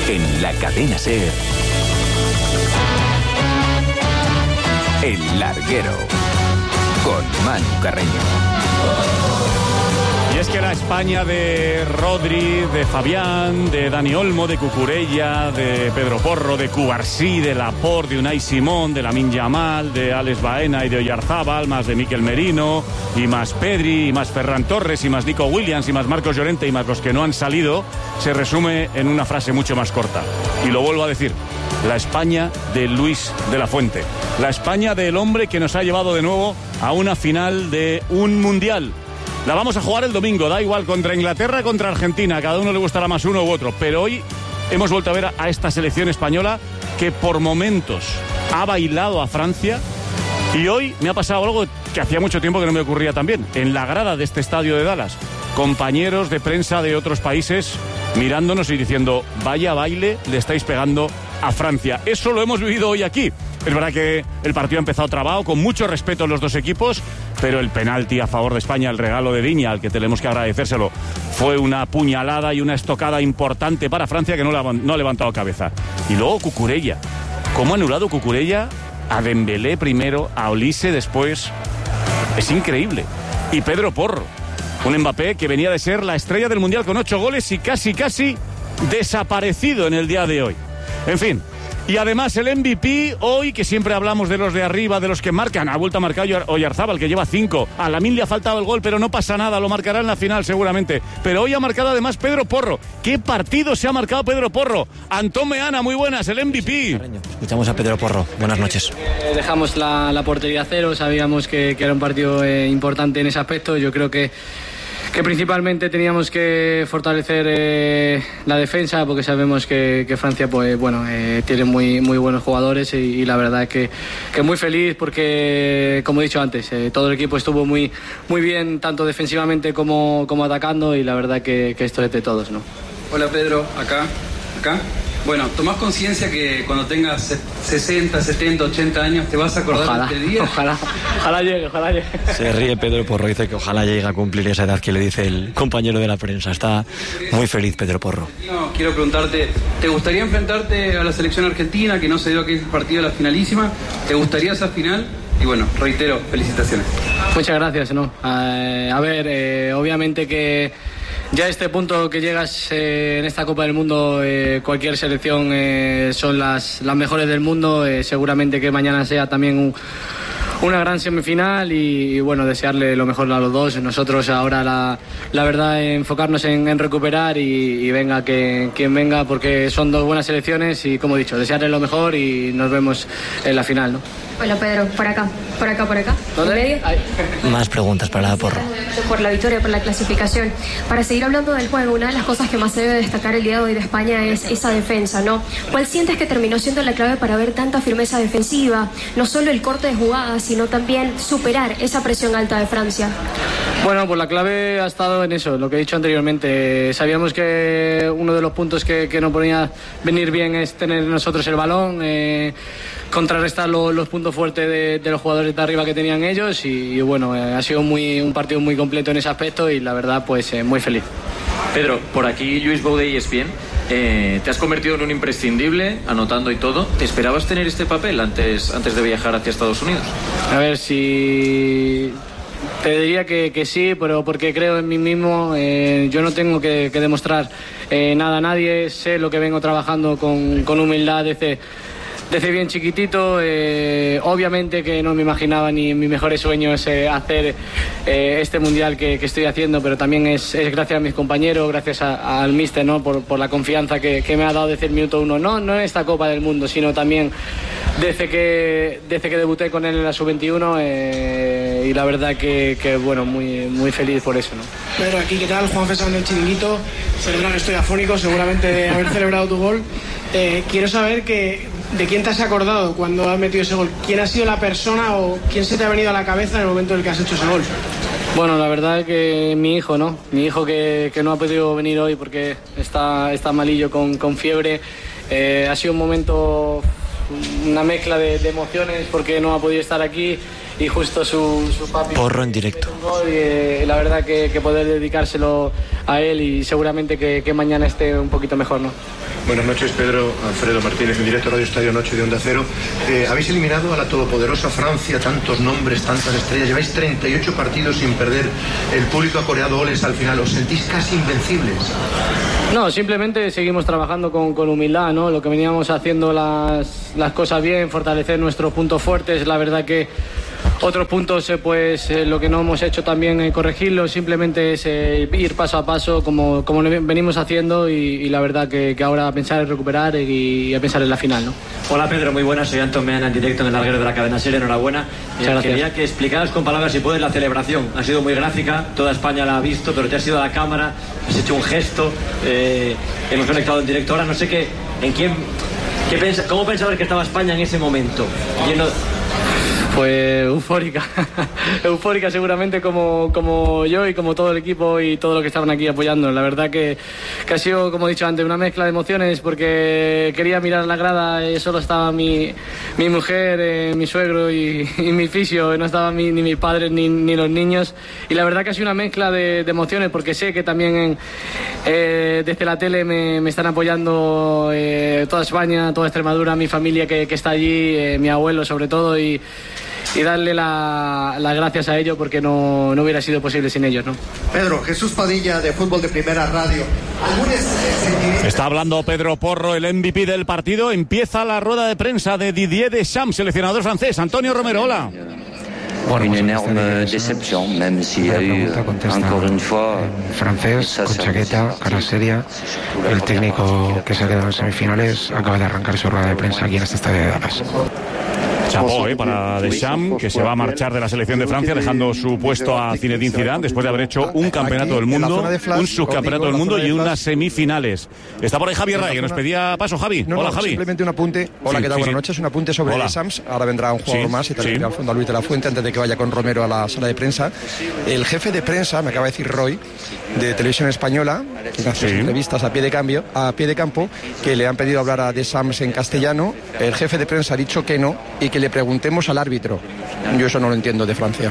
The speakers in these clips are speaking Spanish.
En la cadena SER, El Larguero, con Manu Carreño. Y es que la España de Rodri, de Fabián, de Dani Olmo, de Cucurella, de Pedro Porro, de Cubarsí, de Laporte, de Unai Simón, de Lamine Yamal, de Alex Baena y de Oyarzábal, más de Mikel Merino, y más Pedri, y más Ferran Torres, y más Nico Williams, y más Marcos Llorente, y más los que no han salido, se resume en una frase mucho más corta. Y lo vuelvo a decir: la España de Luis de la Fuente. La España del hombre que nos ha llevado de nuevo a una final de un mundial. La vamos a jugar el domingo, da igual, contra Inglaterra, contra Argentina, a cada uno le gustará más uno u otro, pero hoy hemos vuelto a ver a esta selección española que por momentos ha bailado a Francia, y hoy me ha pasado algo que hacía mucho tiempo que no me ocurría también. En la grada de este estadio de Dallas, compañeros de prensa de otros países mirándonos y diciendo: vaya baile le estáis pegando a Francia. Eso lo hemos vivido hoy aquí. Es verdad que el partido ha empezado trabado, con mucho respeto en los dos equipos, pero el penalti a favor de España, el regalo de Viña, al que tenemos que agradecérselo, fue una puñalada y una estocada importante para Francia, que no ha levantado cabeza. Y luego Cucurella. ¿Cómo ha anulado Cucurella a Dembélé primero, a Olise después? Es increíble. Y Pedro Porro, un Mbappé que venía de ser la estrella del Mundial con 8 goles y casi desaparecido en el día de hoy. En fin. Y además el MVP hoy, que siempre hablamos de los de arriba, de los que marcan, ha vuelto a marcar Oyarzábal, que lleva 5. A Lamine le ha faltado el gol, pero no pasa nada, lo marcará en la final seguramente. Pero hoy ha marcado además Pedro Porro. ¿Qué partido se ha marcado Pedro Porro? Antón Meana, muy buenas, el MVP. Escuchamos a Pedro Porro, buenas noches. Dejamos la portería a cero, sabíamos que era un partido importante en ese aspecto. Yo creo que principalmente teníamos que fortalecer la defensa, porque sabemos que Francia pues bueno tiene muy buenos jugadores, y la verdad es que muy feliz porque, como he dicho antes, todo el equipo estuvo muy bien, tanto defensivamente como atacando, y la verdad que esto es de todos, ¿no? Hola Pedro, acá. Bueno, tomás conciencia que cuando tengas 60, 70, 80 años te vas a acordar de este día. Ojalá llegue. Se ríe Pedro Porro, dice que ojalá llegue a cumplir esa edad que le dice el compañero de la prensa. Está muy feliz Pedro Porro. No, quiero preguntarte, ¿te gustaría enfrentarte a la selección argentina, que no se dio aquel partido a la finalísima? ¿Te gustaría esa final? Y bueno, reitero, felicitaciones. Muchas gracias, ¿no? A ver, obviamente que ya a este punto que llegas en esta Copa del Mundo, cualquier selección son las mejores del mundo. Seguramente que mañana sea también una gran semifinal, y bueno, desearle lo mejor a los dos. Nosotros ahora la verdad enfocarnos en recuperar, y venga quien venga, porque son dos buenas selecciones, y como he dicho, desearle lo mejor, y nos vemos en la final, ¿no? Hola Pedro, por acá. ¿Dónde? ¿En medio? Más preguntas para Porro. Por la victoria, por la clasificación. Para seguir hablando del juego, una de las cosas que más se debe destacar el día de hoy de España es esa defensa, ¿no? ¿Cuál sientes que terminó siendo la clave para ver tanta firmeza defensiva? No solo el corte de jugadas, sino también superar esa presión alta de Francia. Bueno, pues la clave ha estado en eso, lo que he dicho anteriormente. Sabíamos que uno de los puntos que no podía venir bien es tener nosotros el balón, contrarrestar los puntos fuertes de los jugadores de arriba que tenían ellos, y bueno, ha sido un partido muy completo en ese aspecto, y la verdad pues muy feliz. Pedro, por aquí Lluís Bou de ESPN. Te has convertido en un imprescindible, anotando y todo. ¿Te esperabas tener este papel antes de viajar hacia Estados Unidos? A ver, si te diría que sí, pero porque creo en mí mismo. Yo no tengo que demostrar nada a nadie. Sé lo que vengo trabajando con humildad desde bien chiquitito. Obviamente que no me imaginaba ni en mis mejores sueños hacer este mundial que estoy haciendo, pero también es gracias a mis compañeros, gracias al míster, ¿no? Por la confianza que me ha dado desde el minuto 1, no en esta Copa del Mundo, sino también desde que debuté con él en la Sub-21, y la verdad que bueno, muy feliz por eso, ¿no? Pedro, aquí, ¿qué tal? Juan César del Chiringuito. Perdón, estoy afónico seguramente de haber celebrado tu gol. Quiero saber ¿de quién te has acordado cuando has metido ese gol? ¿Quién ha sido la persona o quién se te ha venido a la cabeza en el momento en el que has hecho ese gol? Bueno, la verdad es que mi hijo, ¿no? Mi hijo que no ha podido venir hoy porque está malillo con fiebre. Ha sido un momento, una mezcla de emociones porque no ha podido estar aquí, y justo su papi... Porro en directo. Y la verdad que poder dedicárselo a él, y seguramente que mañana esté un poquito mejor, ¿no? Buenas noches, Pedro. Alfredo Martínez, en directo Radio Estadio Noche de Onda Cero. Habéis eliminado a la todopoderosa Francia, tantos nombres, tantas estrellas. Lleváis 38 partidos sin perder. El público ha coreado goles al final. ¿Os sentís casi invencibles? No, simplemente seguimos trabajando con humildad, ¿no? Lo que veníamos haciendo las cosas bien, fortalecer nuestros puntos fuertes. La verdad que otros puntos, pues lo que no hemos hecho también corregirlo, simplemente es ir paso a paso como venimos haciendo y la verdad que ahora a pensar en recuperar y a pensar en la final, ¿no? Hola Pedro, muy buenas, soy Antón Meana en directo en el larguero de la cadena SER, enhorabuena. Quería que explicaras con palabras si puedes la celebración, ha sido muy gráfica, toda España la ha visto, pero te has ido a la cámara, has hecho un gesto, hemos conectado en directo ahora, no sé ¿cómo pensabas que estaba España en ese momento? Pues eufórica, eufórica seguramente como yo y como todo el equipo y todo lo que estaban aquí apoyando. La verdad que ha sido, como he dicho antes, una mezcla de emociones porque quería mirar la grada y solo estaba mi mujer, mi suegro y mi fisio, no estaban ni mis padres ni los niños. Y la verdad que ha sido una mezcla de emociones porque sé que también desde la tele me están apoyando toda España, toda Extremadura, mi familia que está allí, mi abuelo sobre todo y darle las gracias a ellos porque no hubiera sido posible sin ellos, ¿no? Pedro, Jesús Padilla de Fútbol de Primera Radio. Está hablando Pedro Porro, el MVP del partido. Empieza la rueda de prensa de Didier Deschamps, seleccionador francés. Antonio Romero, hola. Une énorme déception, même s'il y a eu, encore une fois, francés, con chaqueta, cara seria. El técnico que se ha quedado en semifinales acaba de arrancar su rueda de prensa aquí en este estadio de Dallas. Chapó para Deschamps, que se va a marchar de la selección de Francia, dejando su puesto a Zinedine Zidane después de haber hecho un campeonato del mundo, un subcampeonato del mundo y unas semifinales. Está por ahí Javier Ray, que nos pedía paso. Javi, hola Javi. Simplemente un apunte. Hola, ¿qué tal? Buenas noches. Un apunte sobre Deschamps. Ahora vendrá un jugador más y también al fondo a Luis de la Fuente antes de que vaya con Romero a la sala de prensa. El jefe de prensa, me acaba de decir Roy, de Televisión Española, que hace entrevistas a pie de campo, que le han pedido hablar a Deschamps en castellano. El jefe de prensa ha dicho que no y que le preguntemos al árbitro. Yo eso no lo entiendo de Francia.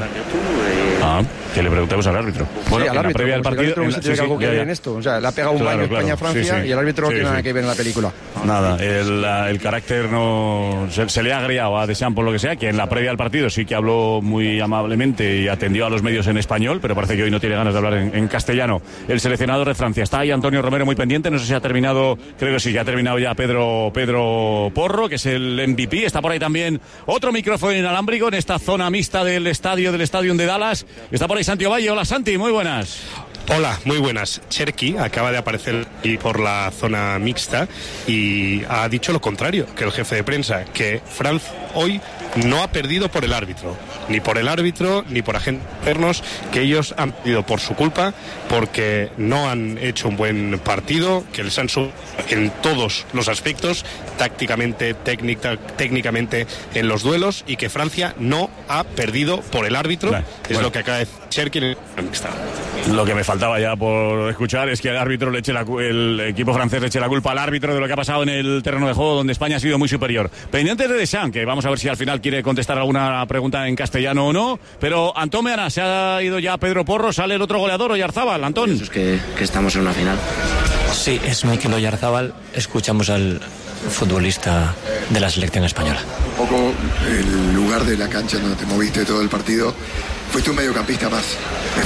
Que le preguntemos al árbitro. Bueno, sí, al árbitro, previa del partido. El árbitro tiene algo que ver en esto. O sea, le ha pegado un baño España-Francia y el árbitro no tiene nada que ver en la película. Nada, el carácter no se le ha agriado a Deschamps por lo que sea, que en la previa del partido sí que habló muy amablemente y atendió a los medios en español, pero parece que hoy no tiene ganas de hablar en castellano. El seleccionador de Francia. Está ahí Antonio Romero muy pendiente, no sé si ha terminado, creo que sí, que ha terminado ya Pedro Porro, que es el MVP. Está por ahí también otro micrófono inalámbrico en esta zona mixta del estadio de Dallas. Está por ahí Santi Ovalle. Hola Santi, muy buenas. Hola, muy buenas. Cherki acaba de aparecer aquí por la zona mixta y ha dicho lo contrario que el jefe de prensa, que Francia hoy no ha perdido por el árbitro, ni por agentes externos, que ellos han perdido por su culpa, porque no han hecho un buen partido, que les han subido en todos los aspectos, tácticamente, técnicamente en los duelos, y que Francia no ha perdido por el árbitro. Es lo que acaba de decir Cherki en la mixta. Lo que me faltaba ya por escuchar es que el equipo francés le eche la culpa al árbitro de lo que ha pasado en el terreno de juego, donde España ha sido muy superior. Pendientes de Deschamps, que vamos a ver si al final quiere contestar alguna pregunta en castellano o no, pero Antón Meana, se ha ido ya Pedro Porro, sale el otro goleador, Oyarzábal. Antón. Es que estamos en una final. Sí, es Mikel Oyarzábal. Escuchamos al futbolista de la selección española. Un poco el lugar de la cancha donde te moviste todo el partido. Fuiste un mediocampista más.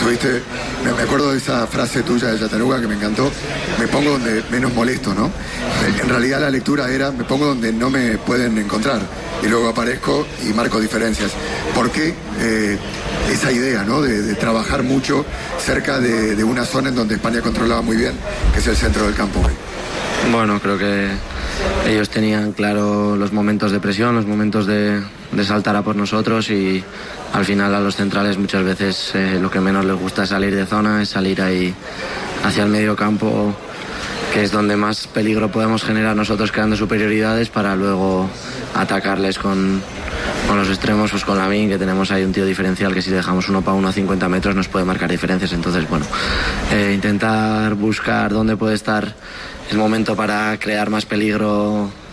Me acuerdo de esa frase tuya de Chattanooga que me encantó. Me pongo donde menos molesto, ¿no? En realidad la lectura era: me pongo donde no me pueden encontrar y luego aparezco y marco diferencias. ¿Por qué esa idea, ¿no? de trabajar mucho cerca de una zona en donde España controlaba muy bien, que es el centro del campo? Bueno, creo que ellos tenían claro los momentos de presión, los momentos de saltar a por nosotros, y al final a los centrales muchas veces lo que menos les gusta es salir de zona, es salir ahí hacia el medio campo, que es donde más peligro podemos generar nosotros creando superioridades para luego atacarles con los extremos, pues con Lamine, que tenemos ahí un tío diferencial que si dejamos 1-1 a 50 metros nos puede marcar diferencias. Entonces, bueno, intentar buscar dónde puede estar el momento para crear más peligro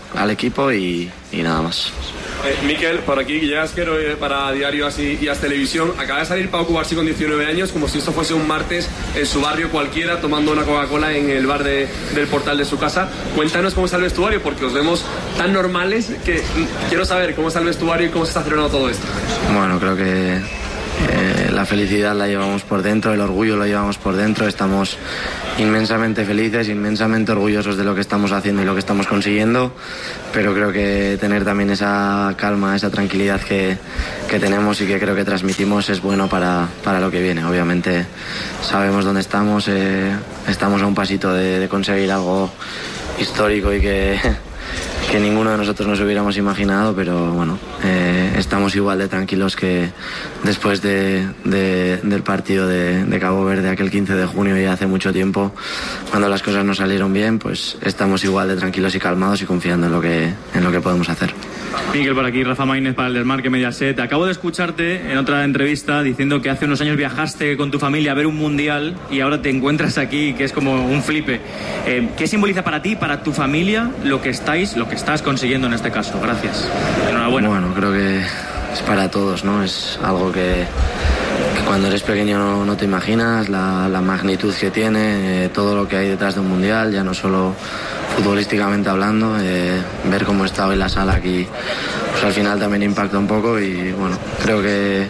al equipo y nada más. Miquel, por aquí, llegas para Diario y As Televisión. Acaba de salir Pau Cubarsí con 19 años, como si esto fuese un martes en su barrio cualquiera, tomando una Coca-Cola en el bar del portal de su casa. Cuéntanos cómo está el vestuario, porque os vemos tan normales que quiero saber cómo está el vestuario y cómo se está celebrando todo esto. Bueno, creo que la felicidad la llevamos por dentro, el orgullo lo llevamos por dentro, estamos inmensamente felices, inmensamente orgullosos de lo que estamos haciendo y lo que estamos consiguiendo, pero creo que tener también esa calma, esa tranquilidad que tenemos y que creo que transmitimos es bueno para lo que viene. Obviamente sabemos dónde estamos, estamos a un pasito de conseguir algo histórico y que ninguno de nosotros nos hubiéramos imaginado, pero bueno, estamos igual de tranquilos que después del partido de Cabo Verde aquel 15 de junio y hace mucho tiempo, cuando las cosas no salieron bien, pues estamos igual de tranquilos y calmados y confiando en lo que podemos hacer. Miguel, por aquí, Rafa Maínez para el Desmarque Mediaset. Acabo de escucharte en otra entrevista diciendo que hace unos años viajaste con tu familia a ver un mundial y ahora te encuentras aquí, que es como un flipe. ¿Qué simboliza para ti, para tu familia, lo que estás consiguiendo en este caso? Gracias. Enhorabuena. Bueno, creo que es para todos, ¿no? Es algo que cuando eres pequeño no te imaginas, la magnitud que tiene, todo lo que hay detrás de un mundial, ya no solo futbolísticamente hablando, ver cómo está hoy la sala aquí, pues al final también impacta un poco y bueno, creo que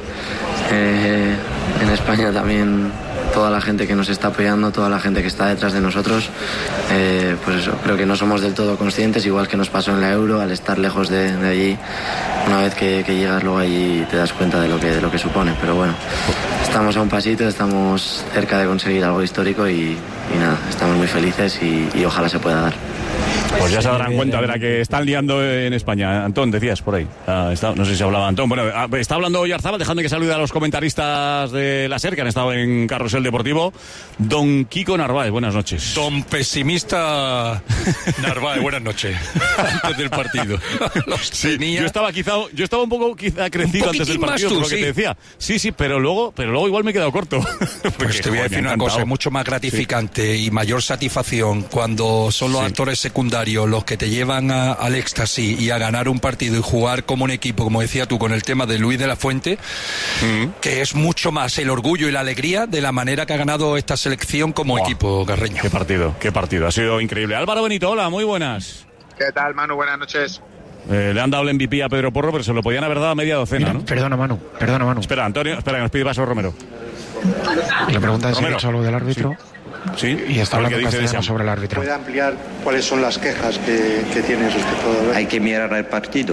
en España también toda la gente que nos está apoyando, toda la gente que está detrás de nosotros, pues eso, creo que no somos del todo conscientes, igual que nos pasó en la Euro, al estar lejos de allí, una vez que llegas luego allí te das cuenta de lo que supone, pero bueno, estamos a un pasito, estamos cerca de conseguir algo histórico y nada, estamos muy felices y ojalá se pueda dar. Pues ya se darán cuenta de la que están liando en España. Antón, decías por ahí. No sé si hablaba Antón. Bueno, está hablando Oyarzabal, dejando que salude a los comentaristas de la SER, que han estado en Carrusel Deportivo. Don Kiko Narváez, buenas noches. Don pesimista Narváez, buenas noches. Antes del partido. Sí, yo estaba un poco crecido antes del partido, por lo que te decía. Sí, pero luego igual me he quedado corto. Pues te voy a decir una cosa, es mucho más gratificante y mayor satisfacción cuando son los actores secundarios los que te llevan al éxtasis y a ganar un partido y jugar como un equipo, como decía tú, con el tema de Luis de la Fuente, que es mucho más el orgullo y la alegría de la manera que ha ganado esta selección como equipo garreño. Qué partido, ha sido increíble. Álvaro Benito, hola, muy buenas. ¿Qué tal, Manu? Buenas noches. Le han dado el MVP a Pedro Porro, pero se lo podían haber dado a media docena, ¿no? Perdona, Manu. Espera, Antonio, que nos pide paso Romero. Le preguntan si es algo del árbitro. Sí. Y está hablando castellano sobre el árbitro. ¿Puede ampliar cuáles son las quejas que tiene respecto a... Hay que mirar el partido.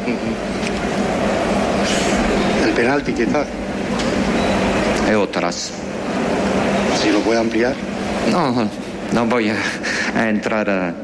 El penalti, quizás. Hay otras. Si lo puede ampliar. No voy a entrar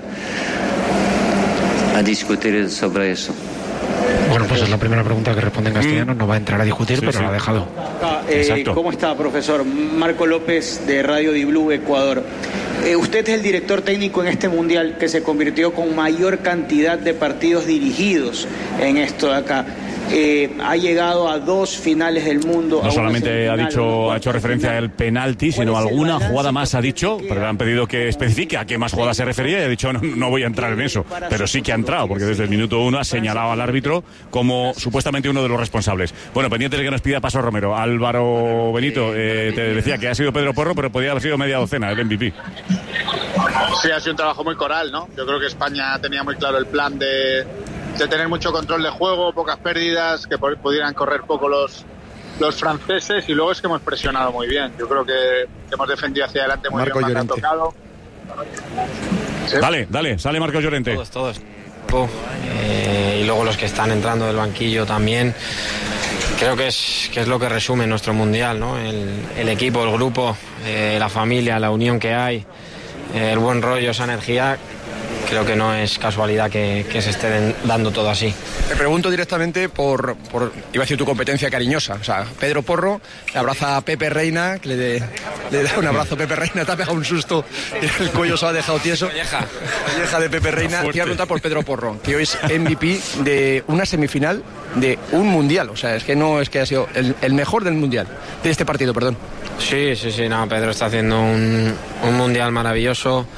a discutir sobre eso. Bueno, pues es la primera pregunta que responde en castellano. No va a entrar a discutir, pero lo ha dejado. ¿Cómo está, profesor? Marco López, de Radio Di Blue, Ecuador. Usted es el director técnico en este mundial que se convirtió con mayor cantidad de partidos dirigidos en esto de acá. Ha llegado a 2 finales del mundo. No solamente ha hecho referencia al penalti, sino alguna jugada más ha dicho, pero le han pedido que especifique a qué más jugadas se refería y ha dicho no voy a entrar en eso, pero sí que ha entrado, porque desde el minuto 1 ha señalado al árbitro como supuestamente uno de los responsables. Bueno, pendiente de que nos pida paso Romero. Álvaro Benito, te decía que ha sido Pedro Porro, pero podría haber sido media docena el MVP. Sí, ha sido un trabajo muy coral, ¿no? Yo creo que España tenía muy claro el plan de tener mucho control de juego, pocas pérdidas, que pudieran correr poco los franceses, y luego es que hemos presionado muy bien. Yo creo que hemos defendido hacia adelante muy Marco bien, Llorente. tocado. ¿Sí? Dale, sale Marco Llorente. Todos. Y luego los que están entrando del banquillo también. Creo que es lo que resume nuestro mundial, ¿no? El equipo, el grupo, la familia, la unión que hay, el buen rollo, esa energía. Creo que no es casualidad que se esté dando todo así. Te pregunto directamente por iba a decir tu competencia cariñosa. O sea, Pedro Porro le abraza a Pepe Reina, que le da un abrazo a Pepe Reina, te ha pegado un susto y el cuello se lo ha dejado tieso. Vieja de Pepe Reina. Te iba a preguntar por Pedro Porro, que hoy es MVP de una semifinal de un mundial. O sea, es que no es que ha sido el mejor del mundial, de este partido, perdón. Sí, no, Pedro está haciendo un mundial maravilloso.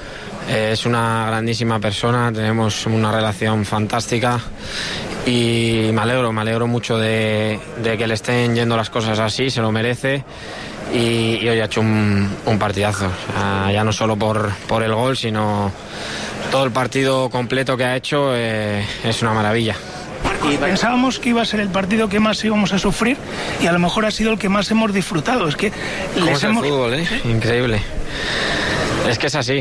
Es una grandísima persona, tenemos una relación fantástica y me alegro mucho de que le estén yendo las cosas así, se lo merece. Y hoy ha hecho un partidazo, ya no solo por el gol, sino todo el partido completo que ha hecho, es una maravilla. Y pensábamos que iba a ser el partido que más íbamos a sufrir y a lo mejor ha sido el que más hemos disfrutado. Es que les hemos... el fútbol, ¿eh? ¿Sí? Increíble. Es que es así.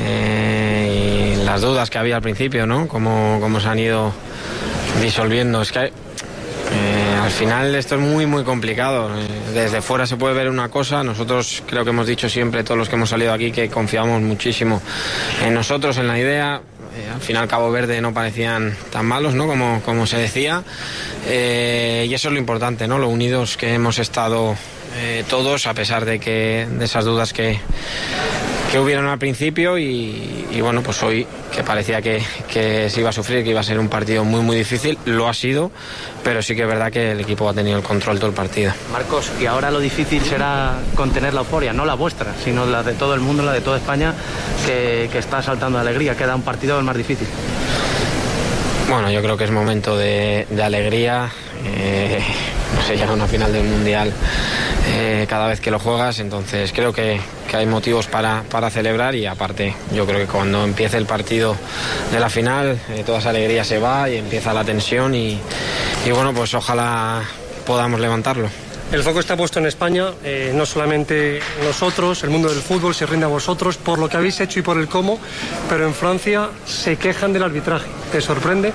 Y las dudas que había al principio, ¿no? Cómo se han ido disolviendo. Es que al final esto es muy complicado. Desde fuera se puede ver una cosa. Nosotros creo que hemos dicho siempre, todos los que hemos salido aquí, que confiamos muchísimo en nosotros, en la idea. Al final Cabo Verde no parecían tan malos, ¿no? Como se decía. Y eso es lo importante, ¿no? Lo unidos que hemos estado todos, a pesar de esas dudas que hubieron al principio y bueno, pues hoy que parecía que se iba a sufrir, que iba a ser un partido muy difícil, lo ha sido, pero sí que es verdad que el equipo ha tenido el control todo el partido. Marcos, y ahora lo difícil será contener la euforia, no la vuestra, sino la de todo el mundo, la de toda España, que está saltando de alegría. Queda un partido el más difícil. Bueno, yo creo que es momento de alegría. No sé, llega una final del Mundial cada vez que lo juegas, entonces creo que hay motivos para celebrar y aparte yo creo que cuando empiece el partido de la final toda esa alegría se va y empieza la tensión y bueno, pues ojalá podamos levantarlo. El foco está puesto en España, no solamente nosotros, el mundo del fútbol se rinde a vosotros por lo que habéis hecho y por el cómo, pero en Francia se quejan del arbitraje. ¿Te sorprende?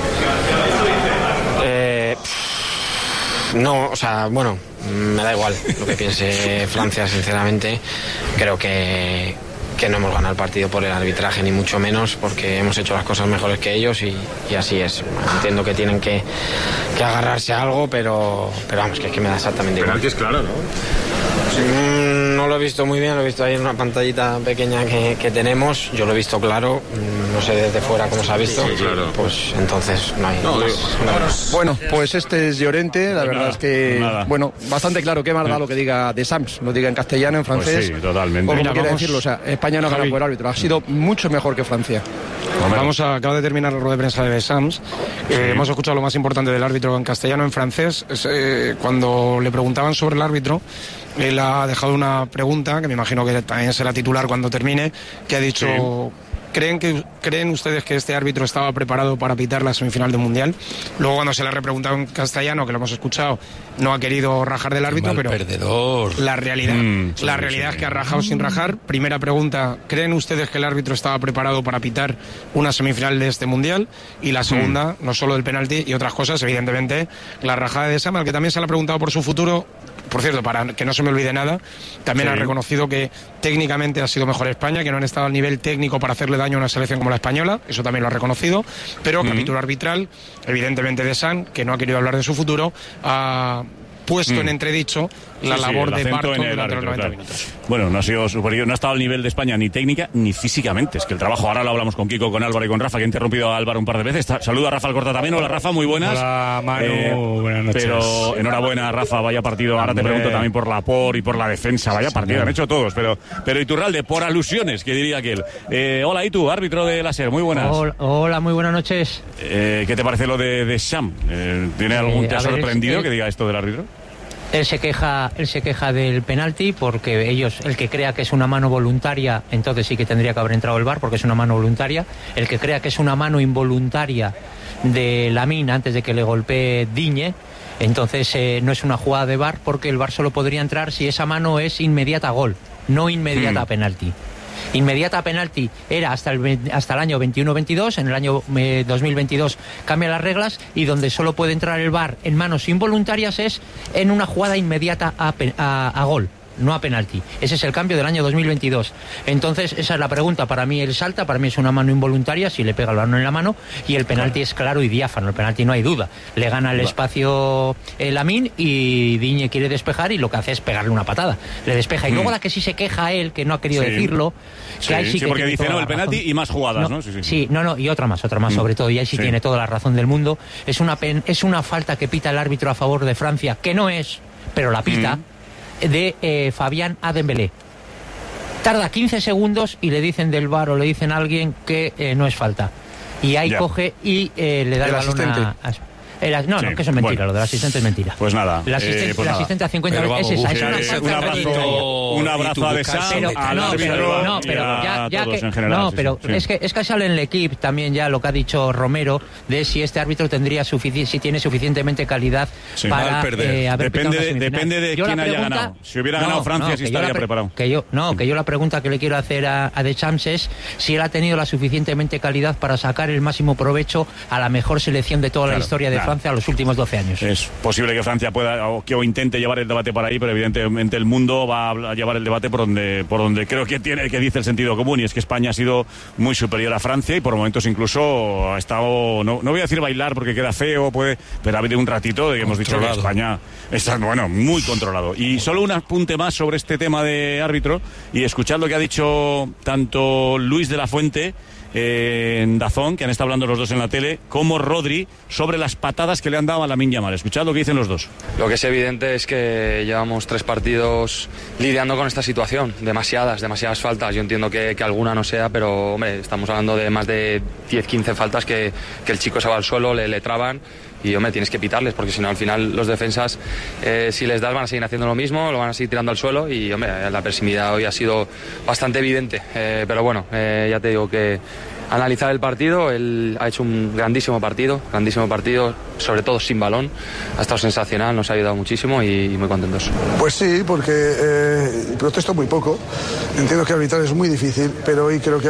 No, o sea, bueno, me da igual lo que piense Francia, sinceramente. Creo que no hemos ganado el partido por el arbitraje, ni mucho menos, porque hemos hecho las cosas mejores que ellos y así es. Entiendo que tienen que agarrarse a algo, pero vamos, que es que me da exactamente igual. Penalti es claro, ¿no? No lo he visto muy bien, lo he visto ahí en una pantallita pequeña que tenemos. Yo lo he visto claro, no sé desde fuera cómo se ha visto. Sí, claro. Pues entonces no hay. Bueno, pues este es Llorente, la verdad es que, bueno, bastante claro. Qué más da lo que diga de Sams, lo diga en castellano, en francés. Pues sí, totalmente. O como quiere decirlo, o sea, España no ha ganado por árbitro, ha sido mucho mejor que Francia. Acaba de terminar la rueda de prensa de Sams. Hemos escuchado lo más importante del árbitro en castellano, en francés. Cuando le preguntaban sobre el árbitro, él ha dejado una pregunta, que me imagino que también será titular cuando termine, que ha dicho... Sí. ¿Creen ustedes que este árbitro estaba preparado para pitar la semifinal del Mundial? Luego, cuando se le ha repreguntado en castellano, que lo hemos escuchado, no ha querido rajar del árbitro, pero perdedor. La realidad es que ha rajado sin rajar. Primera pregunta, ¿creen ustedes que el árbitro estaba preparado para pitar una semifinal de este Mundial? Y la segunda, no solo del penalti y otras cosas, evidentemente, la rajada de Sam, al que también se le ha preguntado por su futuro. Por cierto, para que no se me olvide nada, también ha reconocido que técnicamente ha sido mejor España, que no han estado al nivel técnico para hacerle daño a una selección como la española, eso también lo ha reconocido, pero capítulo arbitral, evidentemente de San, que no ha querido hablar de su futuro, ha puesto en entredicho la labor de Barton durante los 90 minutos. Bueno, no ha sido superior, no ha estado al nivel de España ni técnica ni físicamente. Es que el trabajo, ahora lo hablamos con Kiko, con Álvaro y con Rafa, que ha interrumpido a Álvaro un par de veces. Saluda a Rafa Alcorta también. Hola Rafa, muy buenas. Hola Manu, buenas noches. Pero enhorabuena Rafa, vaya partido. Ahora te pregunto también por la POR y por la defensa. Vaya partido, han hecho todos. Pero Iturralde, por alusiones, que diría aquel. Hola, ¿y tú, árbitro de la SER? Muy buenas. Hola, muy buenas noches. ¿Qué te parece lo de Sam? ¿Tiene algún te ha sorprendido que diga esto del árbitro? Él se queja del penalti porque el que crea que es una mano voluntaria, entonces sí que tendría que haber entrado el VAR porque es una mano voluntaria. El que crea que es una mano involuntaria de Lamine antes de que le golpee Digne, entonces no es una jugada de VAR porque el VAR solo podría entrar si esa mano es inmediata a gol, no inmediata a penalti. Inmediata a penalti era hasta el año 21-22, en el año 2022 cambia las reglas y donde solo puede entrar el VAR en manos involuntarias es en una jugada inmediata a gol, no a penalti. Ese es el cambio del año 2022. Entonces esa es la pregunta. Para mí él salta, para mí es una mano involuntaria si le pega el balón en la mano, y el penalti es claro y diáfano. El penalti no hay duda, le gana el espacio Lamine y Digne quiere despejar y lo que hace es pegarle una patada, le despeja. Y luego la que sí se queja a él, que no ha querido decirlo, que ahí sí que porque dice no, el penalti y más jugadas, ¿no? Y otra más sobre todo, y ahí sí tiene toda la razón del mundo. Es una falta que pita el árbitro a favor de Francia, que no es, pero la pita, de Fabián a Dembélé. Tarda 15 segundos y le dicen del VAR o le dicen a alguien que no es falta. Y ahí coge y le da el balón a... No, que eso es mentira, lo del asistente es mentira. Pues nada. El asistente a 50 veces es esa. Un abrazo a Deschamps, al árbitro y a todos en general. No, pero es que sale en el equipo también ya lo que ha dicho Romero de si este árbitro tendría si tiene suficientemente calidad para haber depende de quién haya ganado. Si hubiera ganado Francia, sí estaría preparado. Que yo la pregunta que le quiero hacer a Deschamps es si él ha tenido la suficientemente calidad para sacar el máximo provecho a la mejor selección de toda la historia de Francia a los últimos 12 años. Es posible que Francia pueda o intente llevar el debate para ahí, pero evidentemente el mundo va a llevar el debate por donde creo que dice el sentido común, y es que España ha sido muy superior a Francia y por momentos incluso ha estado, no voy a decir bailar porque queda feo, pero ha habido un ratito de que hemos dicho que España está muy controlado. Y solo un apunte más sobre este tema de árbitro, y escuchad lo que ha dicho tanto Luis de la Fuente en DAZN, que han estado hablando los dos en la tele, como Rodri, sobre las patadas que le han dado a Lamine Yamal. Escuchad lo que dicen los dos. Lo que es evidente es que llevamos 3 partidos lidiando con esta situación, demasiadas faltas. Yo entiendo que alguna no sea, pero hombre, estamos hablando de más de 10-15 faltas que el chico se va al suelo, le traban. Y, hombre, tienes que pitarles, porque si no, al final los defensas, si les das, van a seguir haciendo lo mismo, lo van a seguir tirando al suelo. Y, hombre, la agresividad hoy ha sido bastante evidente. Pero bueno, ya te digo que analizar el partido, él ha hecho un grandísimo partido, sobre todo sin balón. Ha estado sensacional, nos ha ayudado muchísimo y muy contentos. Pues sí, porque protesto muy poco. Entiendo que arbitrar es muy difícil, pero hoy creo que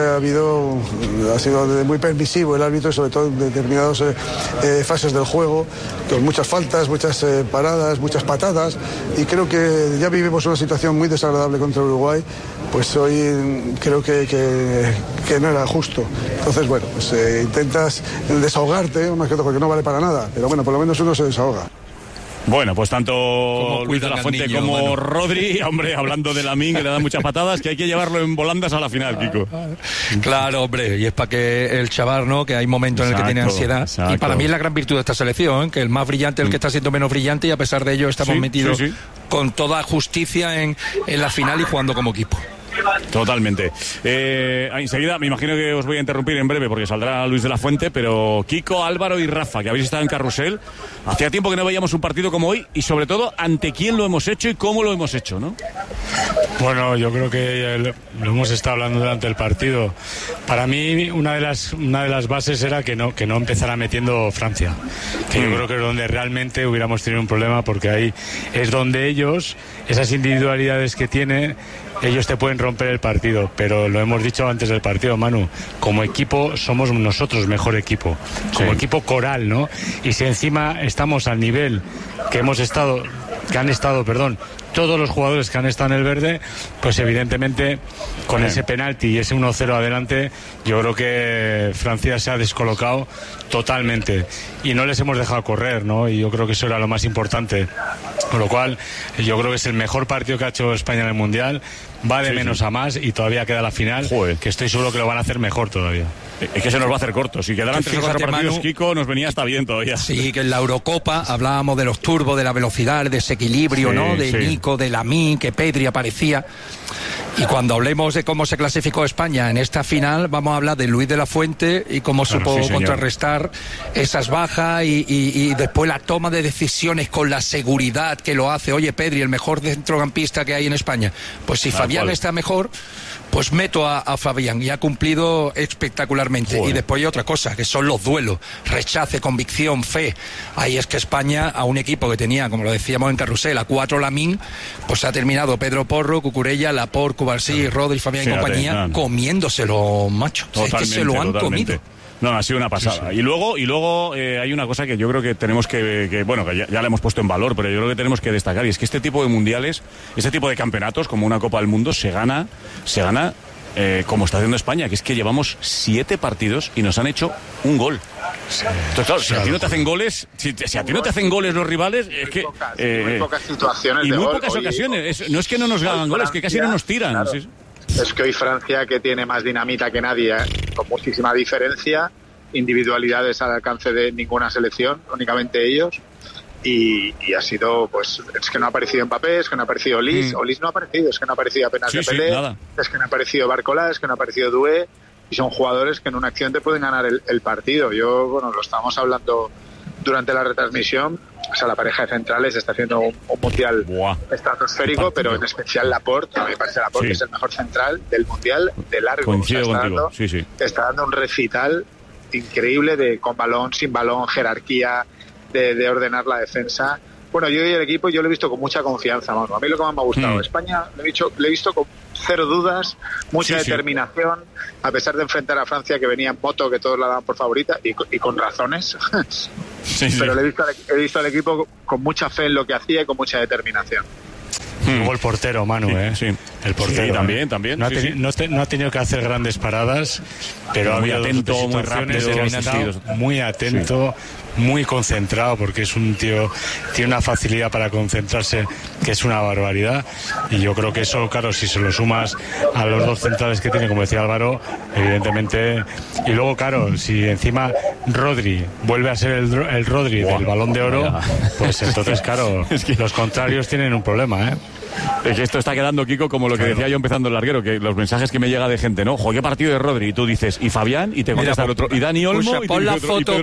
ha sido muy permisivo el árbitro, sobre todo en determinadas fases del juego, con muchas faltas, muchas paradas, muchas patadas, y creo que ya vivimos una situación muy desagradable contra Uruguay. Pues hoy creo que no era justo. Entonces, bueno, pues intentas desahogarte, más que todo porque no vale para nada, pero bueno, por lo menos uno se desahoga. Bueno, pues tanto Luis de la Fuente como Rodri, hombre, hablando de Lamine, que le da muchas patadas, que hay que llevarlo en volandas a la final, Kiko. Claro, hombre, y es para que el chaval, ¿no?, que hay momentos en el que tiene ansiedad. Exacto. Y para mí es la gran virtud de esta selección, que el más brillante es el que está siendo menos brillante, y a pesar de ello estamos metidos con toda justicia en la final y jugando como equipo. Totalmente. Enseguida me imagino que os voy a interrumpir en breve porque saldrá Luis de la Fuente, pero Kiko, Álvaro y Rafa, que habéis estado en Carrusel, hacía tiempo que no veíamos un partido como hoy, y sobre todo ante quién lo hemos hecho y cómo lo hemos hecho, ¿no? Bueno, yo creo que lo hemos estado hablando durante el partido. Para mí una de las bases era que no empezara metiendo Francia, que yo creo que es donde realmente hubiéramos tenido un problema, porque ahí es donde ellos, esas individualidades que tienen, ellos te pueden romper el partido, pero lo hemos dicho antes del partido, Manu, como equipo somos nosotros mejor equipo, como equipo coral, ¿no? Y si encima estamos al nivel que han estado, todos los jugadores que han estado en el verde, pues evidentemente con ese penalti y ese 1-0 adelante, yo creo que Francia se ha descolocado totalmente y no les hemos dejado correr, ¿no? Y yo creo que eso era lo más importante, con lo cual yo creo que es el mejor partido que ha hecho España en el Mundial. Va de menos a más y todavía queda la final. Joder, que estoy seguro que lo van a hacer mejor todavía. Es que se nos va a hacer corto. Si quedaran 3 o 4 partidos, Manu, Kiko, nos venía hasta bien todavía. Sí, que en la Eurocopa hablábamos de los turbos, de la velocidad, el desequilibrio, ¿no? De Nico, de Lamine, que Pedri aparecía. Y cuando hablemos de cómo se clasificó España en esta final, vamos a hablar de Luis de la Fuente y cómo supo contrarrestar esas bajas y después la toma de decisiones con la seguridad que lo hace. Oye, Pedri, el mejor centrocampista que hay en España. Pues si Fabián está mejor, pues meto a Fabián, y ha cumplido espectacularmente. Joder. Y después hay otra cosa, que son los duelos, rechace, convicción, fe. Ahí es que España, a un equipo que tenía, como lo decíamos en Carrusel, a 4 Lamine, pues ha terminado Pedro Porro, Cucurella, Laporte, Cubarsí, Rodri, Fabián y compañía, comiéndoselo, macho. Es que se lo han comido. No, ha sido una pasada. Sí. Y luego hay una cosa que yo creo que tenemos que bueno, que ya la hemos puesto en valor, pero yo creo que tenemos que destacar, y es que este tipo de mundiales, este tipo de campeonatos, como una Copa del Mundo, se gana como está haciendo España, que es que llevamos 7 partidos y nos han hecho un gol. Entonces, claro, si a ti no te hacen goles, si a ti no te hacen goles los rivales, es que muy pocas situaciones y de muy gol. pocas ocasiones. No es que no nos hagan goles, es que casi no nos tiran. Claro. Sí. Es que hoy Francia, que tiene más dinamita que nadie, con muchísima diferencia, individualidades al alcance de ninguna selección, únicamente ellos, y ha sido, pues, es que no ha aparecido Mbappé, es que no ha aparecido Olís no ha aparecido, es que no ha aparecido apenas Dembélé, es que no ha aparecido Barcola, es que no ha aparecido Doué, y son jugadores que en una acción te pueden ganar el partido. Bueno, lo estábamos hablando durante la retransmisión, o sea, la pareja de centrales está haciendo un mundial estratosférico, pero en especial Laporte, a mí me parece Laporte que es el mejor central del mundial de largo. Coincido contigo, está dando un recital increíble con balón, sin balón, jerarquía, de ordenar la defensa. Bueno, yo y el equipo yo lo he visto con mucha confianza, Manu. A mí lo que más me ha gustado, España lo he visto con cero dudas, mucha determinación, a pesar de enfrentar a Francia, que venía en moto, que todos la daban por favorita, y con razones. Pero he visto al equipo con mucha fe en lo que hacía y con mucha determinación. Luego el portero, Manu, el portero también. No ha tenido que hacer grandes paradas, pero muy atento, muy rápido, muy atento, muy concentrado, porque es un tío, tiene una facilidad para concentrarse que es una barbaridad, y yo creo que eso, claro, si se lo sumas a los dos centrales que tiene, como decía Álvaro, evidentemente, y luego, claro, si encima Rodri vuelve a ser el Rodri del Balón de Oro, pues entonces, claro, los contrarios tienen un problema, Es que esto está quedando, Kiko, como lo que decía yo empezando el larguero, que los mensajes que me llega de gente, ¿no? Joder, qué partido de Rodri, y tú dices, y Fabián, y te contesta el otro, y Dani Olmo, pon la foto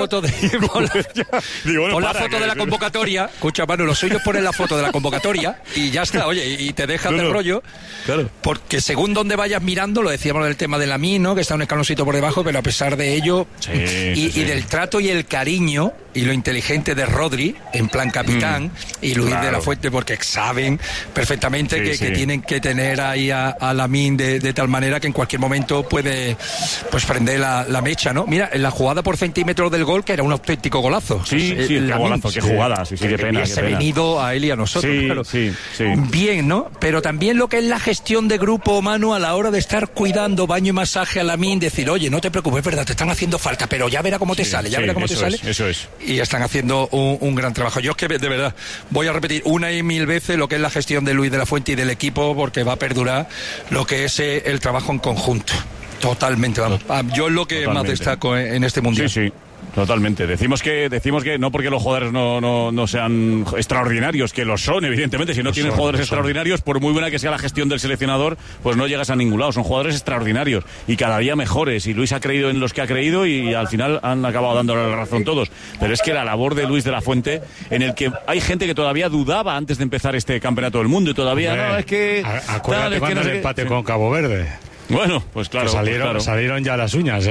de la convocatoria. Escucha, Manu, lo suyo es poner la foto de la convocatoria y ya está, oye, y te dejas del rollo. Claro. Porque según donde vayas mirando, lo decíamos del tema de Lamine, ¿no? Que está un escaloncito por debajo, pero a pesar de ello, y del trato y el cariño y lo inteligente de Rodri, en plan capitán, y Luis de la Fuente, porque saben perfectamente que tienen que tener ahí a Lamine de tal manera que en cualquier momento puede pues prender la mecha, ¿no? Mira, en la jugada por centímetros del gol, que era un auténtico golazo. Qué golazo, qué jugada, qué pena. Se ha venido a él y a nosotros, claro. Bien, ¿no? Pero también lo que es la gestión de grupo, Manu, a la hora de estar cuidando baño y masaje a Lamine, decir, oye, no te preocupes, verdad, te están haciendo falta, pero ya verá cómo te sale, Eso es. Y están haciendo un gran trabajo. Yo es que, de verdad, voy a repetir una y mil veces lo que es la gestión de Luis de la Fuente y del equipo, porque va a perdurar lo que es el trabajo en conjunto. Totalmente, vamos. Yo es lo que más destaco en este mundial. Sí. Totalmente. Decimos que no porque los jugadores no sean extraordinarios, que lo son, evidentemente. Si no tienes jugadores extraordinarios, por muy buena que sea la gestión del seleccionador, pues no llegas a ningún lado. Son jugadores extraordinarios y cada día mejores. Y Luis ha creído en los que ha creído y al final han acabado dándole la razón todos. Pero es que la labor de Luis de la Fuente, en el que hay gente que todavía dudaba antes de empezar este campeonato del mundo y todavía no, es que... Acuérdate cuando el empate con Cabo Verde. Bueno, pues claro. Salieron ya las uñas,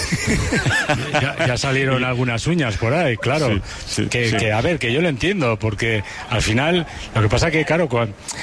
ya salieron algunas uñas por ahí, claro. A ver, que yo lo entiendo, porque al final, lo que pasa que, claro,